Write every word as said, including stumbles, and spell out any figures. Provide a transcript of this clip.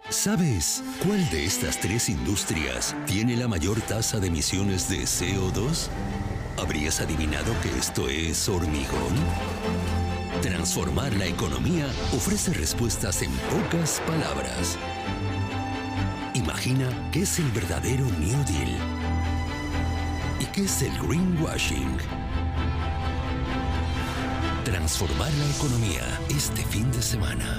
¿Sabes cuál de estas tres industrias tiene la mayor tasa de emisiones de C O dos? ¿Habrías adivinado que esto es hormigón? Transformar la economía ofrece respuestas en pocas palabras. Imagina qué es el verdadero New Deal y qué es el greenwashing. Transformar la economía este fin de semana.